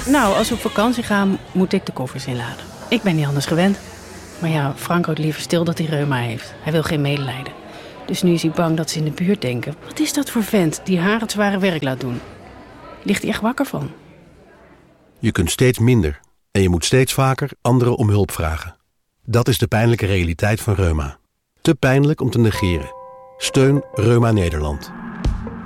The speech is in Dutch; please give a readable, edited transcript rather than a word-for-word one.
Nou, als we op vakantie gaan, moet ik de koffers inladen. Ik ben niet anders gewend. Maar ja, Frank houdt liever stil dat hij reuma heeft. Hij wil geen medelijden. Dus nu is hij bang dat ze in de buurt denken... wat is dat voor vent die haar het zware werk laat doen? Ligt hij echt wakker van? Je kunt steeds minder en je moet steeds vaker anderen om hulp vragen. Dat is de pijnlijke realiteit van reuma. Te pijnlijk om te negeren. Steun Reuma Nederland.